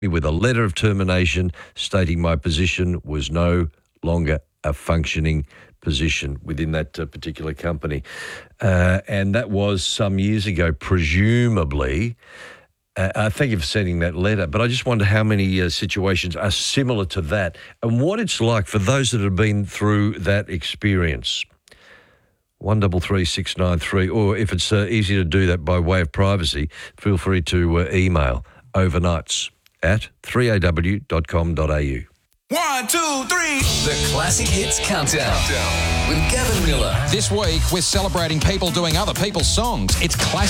with a letter of termination stating my position was no longer a functioning position within that particular company. And that was some years ago, presumably. Thank you for sending that letter, but I just wonder how many situations are similar to that and what it's like for those that have been through that experience. 133693, or if it's easy to do that by way of privacy, feel free to email overnights@3aw.com.au. 1, 2, 3. The Classic Hits Countdown with Gavin Miller. This week, we're celebrating people doing other people's songs. It's Classic